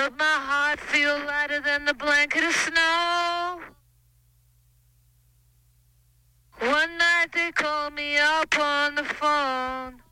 Felt my heart feel lighter than the blanket of snow. One night they called me up on the phone.